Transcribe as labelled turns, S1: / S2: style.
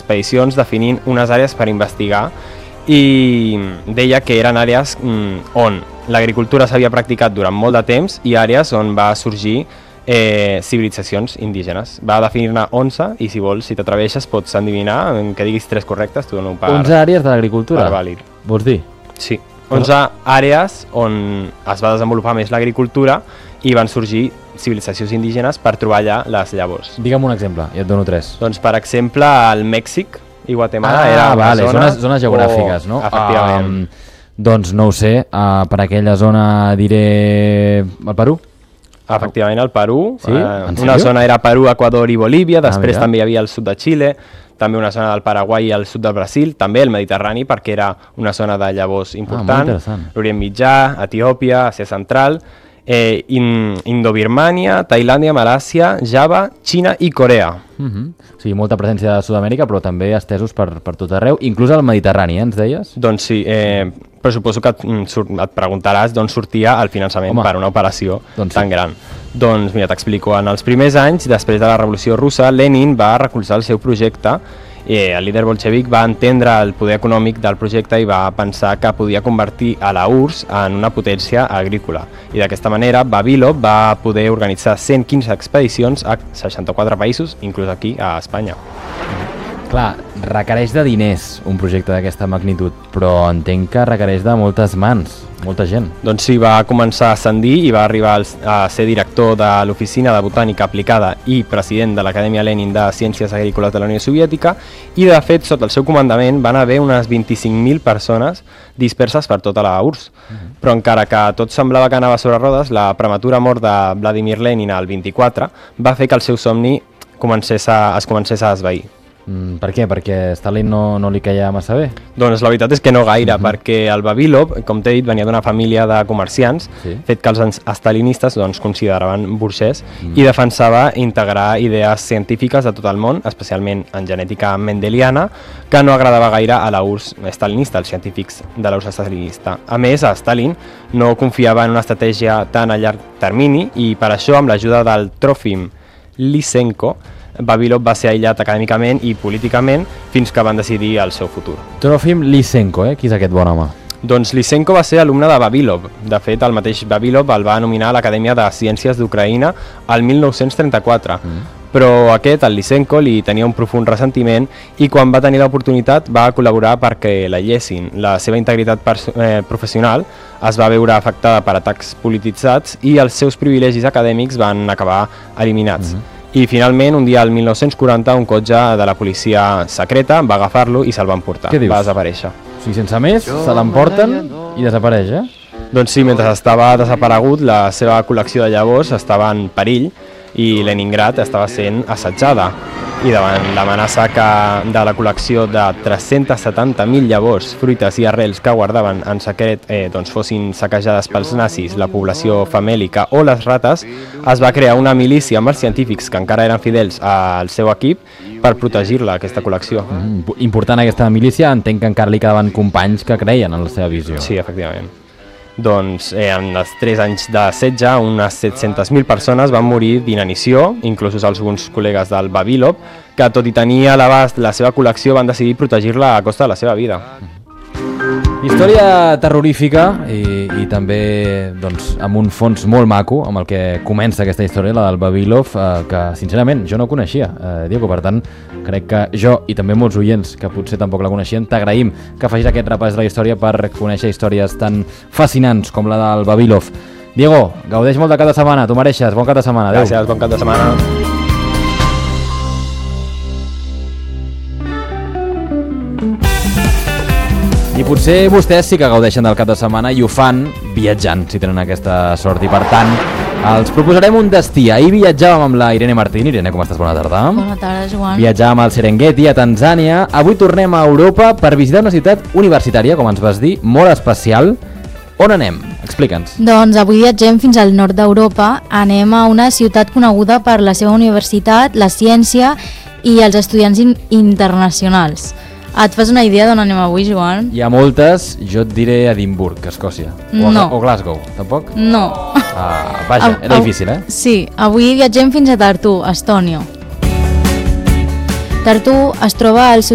S1: expedicions definint unes àrees per investigar i deia que eren àrees on l'agricultura s'havia practicat durant molt de temps i àrees on va sorgir civilitzacions indígenes. Va definir-ne 11 i si vols, si t'atreveixes, pots endevinar, que diguis 3 correctes, t'ho dono per...
S2: 11 àrees de l'agricultura?
S1: Per vàlid.
S2: Vols dir?
S1: Sí. 11 àrees on es va desenvolupar més l'agricultura i van sorgir civilitzacions indígenes per trobar allà les llavors.
S2: Digue'm un exemple, i et dono 3.
S1: Doncs, per exemple, el Mèxic i Guatemala era una zona...
S2: Zones geogràfiques, no?
S1: Efectivament.
S2: Doncs no ho sé, per aquella zona diré el Perú?
S1: Efectivament, el Perú.
S2: Sí?
S1: Una zona era Perú, Equador i Bolívia, després també hi havia el sud de Xile, també una zona del Paraguai i el sud del Brasil, també el Mediterrani, perquè era una zona de llavors important, l'Orient Mitjà, Etiòpia, Àsia Central, Indobirmània, Tailàndia, Malàisia, Java, Xina i Corea.
S2: O sigui, molta presència de Sud-amèrica, però també estesos per tot arreu, inclús al Mediterrani, ens deies?
S1: Doncs sí, però suposo que et preguntaràs d'on sortia el finançament per una operació tan gran. Doncs mira, t'explico. En els primers anys, després de la Revolució Russa, Lenin va recolzar el seu projecte. El líder bolxevic va entendre el poder econòmic del projecte i va pensar que podia convertir a la URSS en una potència agrícola. I d'aquesta manera, Vavilov va poder organitzar 115 expedicions a 64 països, inclús aquí a Espanya.
S2: Clar, requereix de diners un projecte d'aquesta magnitud, però entenc que requereix de moltes mans, molta gent.
S1: Doncs sí, va començar a ascendir i va arribar a ser director de l'Oficina de Botànica Aplicada i president de l'Acadèmia Lenin de Ciències Agrícoles de la Unió Soviètica i, de fet, sota el seu comandament van haver unes 25.000 persones disperses per tota la URSS. Però encara que tot semblava que anava sobre rodes, la prematura mort de Vladimir Lenin al 24 va fer que el seu somni es comencés a esvair.
S2: Per què? Perquè Stalin no li caia massa bé?
S1: Doncs la veritat és que no gaire, perquè el Vavilov, com t'he dit, venia d'una família de comerciants, fet que els stalinistes consideraven burgès, i defensava integrar idees científiques de tot el món, especialment en genètica mendeliana, que no agradava gaire a la URSS stalinista, als científics de la URSS stalinista. A més, Stalin no confiava en una estratègia tan a llarg termini i per això, amb l'ajuda del Trofim Lysenko, Vavilov va ser aïllat acadèmicament i políticament fins que van decidir el seu futur.
S2: Trofim Lysenko, Qui és aquest bon home?
S1: Doncs Lysenko va ser alumne de Vavilov. De fet, el mateix Vavilov el va nominar a l'Acadèmia de Ciències d'Ucraïna el 1934. Però aquest, el Lysenko, li tenia un profund ressentiment i quan va tenir l'oportunitat va col·laborar perquè l'aïllessin. La seva integritat professional es va veure afectada per atacs polititzats i els seus privilegis acadèmics van acabar eliminats. I finalment, un dia al 1940, un cotxe de la policia secreta va agafar-lo i se'l van portar.
S2: Què dius?
S1: Va desaparèixer.
S2: O sigui, sense més, se l'emporten i desapareix,
S1: Doncs sí, mentre estava desaparegut, la seva col·lecció de llavors estava en perill i Leningrad estava sent assetjada. I davant l'amenaça de la col·lecció de 370.000 llavors, fruites i arrels que guardaven en secret fossin saquejades pels nazis, la població famèlica o les rates, es va crear una milícia amb els científics que encara eren fidels al seu equip per protegir-la, aquesta col·lecció.
S2: Important aquesta milícia, entenc que encara li quedaven companys que creien en la seva visió.
S1: Sí, efectivament. Doncs en els 3 anys de setge, unes 700.000 persones van morir d'inanició, inclosos alguns col·legues del Vavilov, que tot i tenir a l'abast la seva col·lecció van decidir protegir-la a costa de la seva vida.
S2: Història terrorífica i també amb un fons molt maco amb el que comença aquesta història, la del Vavilov, que sincerament jo no coneixia, Diego. Per tant, crec que jo i també molts oients que potser tampoc la coneixien, t'agraïm que facis aquest repàs de la història per conèixer històries tan fascinants com la del Vavilov. Diego, gaudeix molt de cap de setmana, t'ho mereixes, bon cap de setmana. Adéu.
S1: Gràcies, bon cap de setmana.
S2: I potser vostès sí que gaudeixen del cap de setmana i ho fan viatjant, si tenen aquesta sort. I per tant, els proposarem un destí. Ahir viatjàvem amb la Irene Martín. Irene, com estàs? Bona tarda.
S3: Bona tarda, Joan.
S2: Viatjàvem al Serengeti, a Tanzània. Avui tornem a Europa per visitar una ciutat universitària, com ens vas dir, molt especial. On anem? Explica'ns.
S3: Doncs avui viatgem fins al nord d'Europa. Anem a una ciutat coneguda per la seva universitat, la ciència i els estudiants internacionals. Et fas una idea d'on anem avui, Joan?
S2: Hi ha moltes, jo et diré Edimburg, Escòcia. O Glasgow, tampoc?
S3: No.
S2: Vaja, era difícil,
S3: Sí, avui viatgem fins a Tartu, Estònia. Tartu es troba al sud